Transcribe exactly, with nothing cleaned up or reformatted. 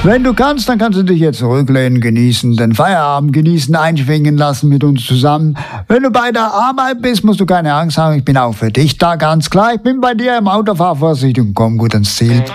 Wenn du kannst, dann kannst du dich jetzt zurücklehnen, genießen, den Feierabend genießen, einschwingen lassen mit uns zusammen. Wenn du bei der Arbeit bist, musst du keine Angst haben, ich bin auch für dich da, ganz klar. Ich bin bei dir im Auto, fahr vorsichtig und komm gut ans Ziel.